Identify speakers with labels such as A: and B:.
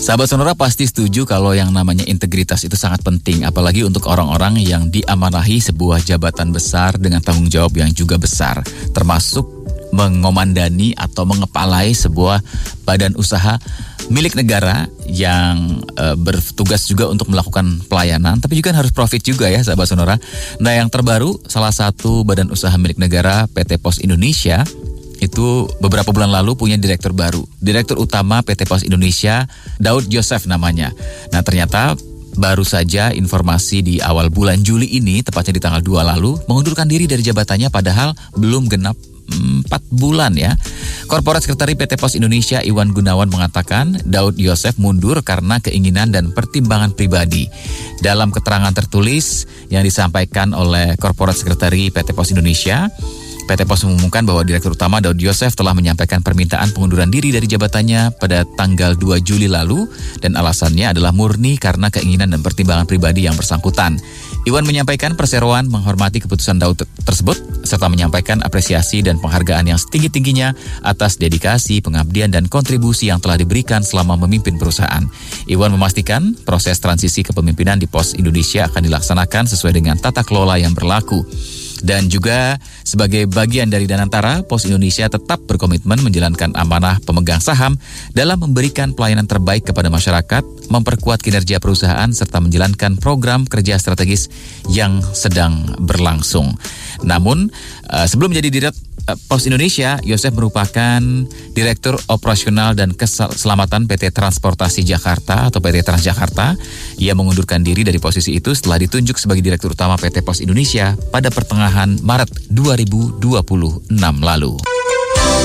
A: Sahabat Sonora pasti setuju kalau yang namanya integritas itu sangat penting, apalagi untuk orang-orang yang diamanahi sebuah jabatan besar dengan tanggung jawab yang juga besar, termasuk mengomandani atau mengepalai sebuah badan usaha milik negara yang bertugas juga untuk melakukan pelayanan, tapi juga harus profit juga ya sahabat Sonora. Nah, yang terbaru salah satu badan usaha milik negara PT Pos Indonesia itu beberapa bulan lalu punya direktur baru. Direktur utama PT Pos Indonesia, Daud Yosef namanya. Nah, ternyata baru saja informasi di awal bulan Juli ini, tepatnya di tanggal 2 lalu, mengundurkan diri dari jabatannya padahal belum genap 4 bulan ya. Korporat Sekretari PT Pos Indonesia Iwan Gunawan mengatakan Daud Yosef mundur karena keinginan dan pertimbangan pribadi. Dalam keterangan tertulis yang disampaikan oleh Korporat Sekretari PT Pos Indonesia, PT Pos mengumumkan bahwa Direktur Utama Daud Yosef telah menyampaikan permintaan pengunduran diri dari jabatannya pada tanggal 2 Juli lalu dan alasannya adalah murni karena keinginan dan pertimbangan pribadi yang bersangkutan. Iwan menyampaikan perseroan menghormati keputusan Daud tersebut serta menyampaikan apresiasi dan penghargaan yang setinggi-tingginya atas dedikasi, pengabdian dan kontribusi yang telah diberikan selama memimpin perusahaan. Iwan memastikan proses transisi kepemimpinan di Pos Indonesia akan dilaksanakan sesuai dengan tata kelola yang berlaku. Dan juga sebagai bagian dari Danantara, Pos Indonesia tetap berkomitmen menjalankan amanah pemegang saham dalam memberikan pelayanan terbaik kepada masyarakat, memperkuat kinerja perusahaan, serta menjalankan program kerja strategis yang sedang berlangsung. Namun, sebelum menjadi Direktur Pos Indonesia, Yosef merupakan Direktur Operasional dan Keselamatan PT Transportasi Jakarta atau PT Transjakarta. Ia mengundurkan diri dari posisi itu setelah ditunjuk sebagai Direktur Utama PT Pos Indonesia pada pertengahan Maret 2026 lalu.